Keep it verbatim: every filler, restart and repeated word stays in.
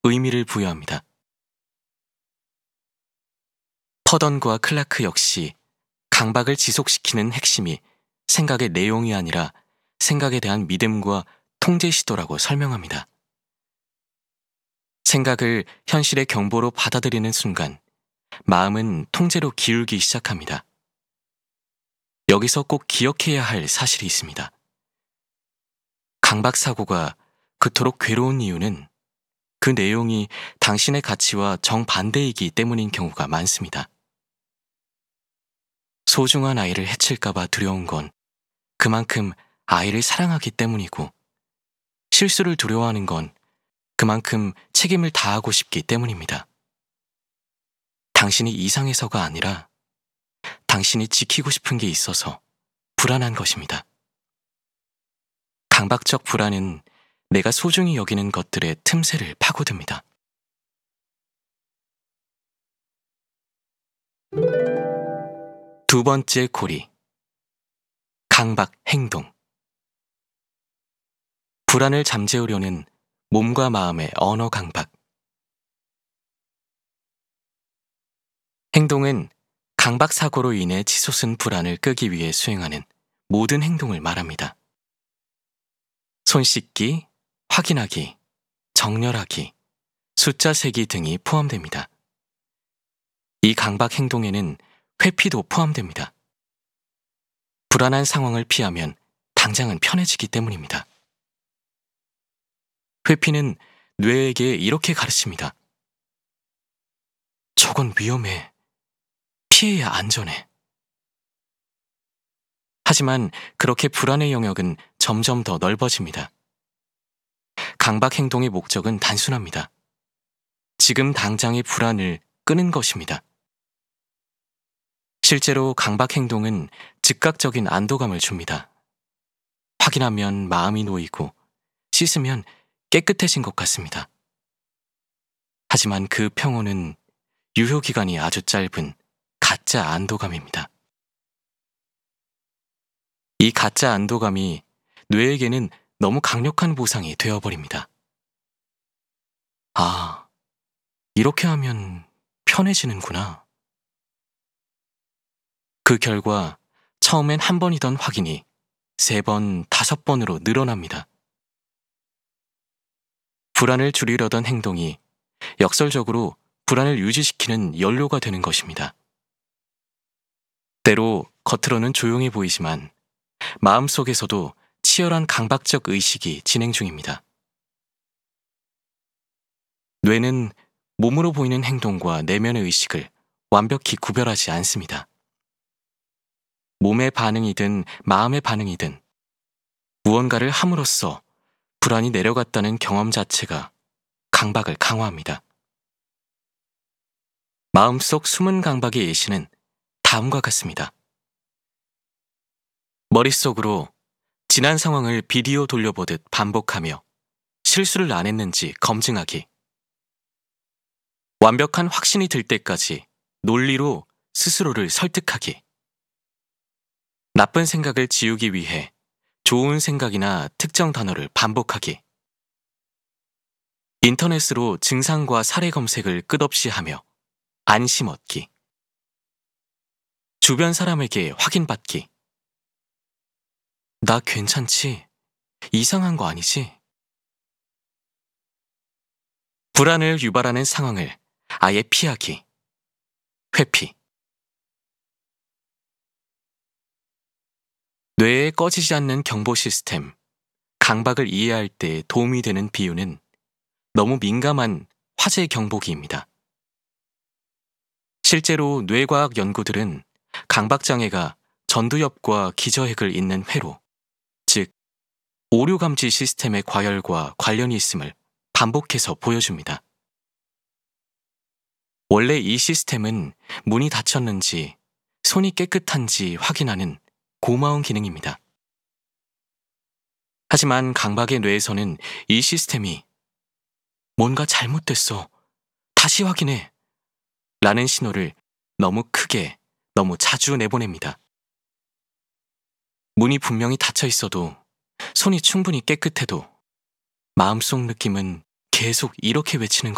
의미를 부여합니다. 퍼던과 클라크 역시 강박을 지속시키는 핵심이 생각의 내용이 아니라 생각에 대한 믿음과 통제 시도라고 설명합니다. 생각을 현실의 경보로 받아들이는 순간 마음은 통제로 기울기 시작합니다. 여기서 꼭 기억해야 할 사실이 있습니다. 강박사고가 그토록 괴로운 이유는 그 내용이 당신의 가치와 정반대이기 때문인 경우가 많습니다. 소중한 아이를 해칠까봐 두려운 건 그만큼 아이를 사랑하기 때문이고, 실수를 두려워하는 건 그만큼 책임을 다하고 싶기 때문입니다. 당신이 이상해서가 아니라 당신이 지키고 싶은 게 있어서 불안한 것입니다. 강박적 불안은 내가 소중히 여기는 것들의 틈새를 파고듭니다. 두 번째 고리, 강박 행동. 불안을 잠재우려는 몸과 마음의 언어 강박. 행동은 강박 사고로 인해 치솟은 불안을 끄기 위해 수행하는 모든 행동을 말합니다. 손 씻기, 확인하기, 정렬하기, 숫자 세기 등이 포함됩니다. 이 강박 행동에는 회피도 포함됩니다. 불안한 상황을 피하면 당장은 편해지기 때문입니다. 회피는 뇌에게 이렇게 가르칩니다. 저건 위험해. 피해야 안전해. 하지만 그렇게 불안의 영역은 점점 더 넓어집니다. 강박 행동의 목적은 단순합니다. 지금 당장의 불안을 끄는 것입니다. 실제로 강박 행동은 즉각적인 안도감을 줍니다. 확인하면 마음이 놓이고 씻으면 깨끗해진 것 같습니다. 하지만 그 평온은 유효기간이 아주 짧은 가짜 안도감입니다. 이 가짜 안도감이 뇌에게는 너무 강력한 보상이 되어버립니다. 아, 이렇게 하면 편해지는구나. 그 결과 처음엔 한 번이던 확인이 세 번, 다섯 번으로 늘어납니다. 불안을 줄이려던 행동이 역설적으로 불안을 유지시키는 연료가 되는 것입니다. 때로 겉으로는 조용해 보이지만 마음속에서도 치열한 강박적 의식이 진행 중입니다. 뇌는 몸으로 보이는 행동과 내면의 의식을 완벽히 구별하지 않습니다. 몸의 반응이든 마음의 반응이든 무언가를 함으로써 불안이 내려갔다는 경험 자체가 강박을 강화합니다. 마음속 숨은 강박의 예시는 다음과 같습니다. 머릿속으로 지난 상황을 비디오 돌려보듯 반복하며 실수를 안 했는지 검증하기. 완벽한 확신이 들 때까지 논리로 스스로를 설득하기. 나쁜 생각을 지우기 위해 좋은 생각이나 특정 단어를 반복하기. 인터넷으로 증상과 사례 검색을 끝없이 하며 안심 얻기. 주변 사람에게 확인받기. 나 괜찮지? 이상한 거 아니지? 불안을 유발하는 상황을 아예 피하기. 회피. 뇌에 꺼지지 않는 경보 시스템, 강박을 이해할 때 도움이 되는 비유는 너무 민감한 화재 경보기입니다. 실제로 뇌과학 연구들은 강박장애가 전두엽과 기저핵을 잇는 회로, 즉 오류감지 시스템의 과열과 관련이 있음을 반복해서 보여줍니다. 원래 이 시스템은 문이 닫혔는지 손이 깨끗한지 확인하는 고마운 기능입니다. 하지만 강박의 뇌에서는 이 시스템이 뭔가 잘못됐어, 다시 확인해 라는 신호를 너무 크게, 너무 자주 내보냅니다. 문이 분명히 닫혀 있어도, 손이 충분히 깨끗해도 마음속 느낌은 계속 이렇게 외치는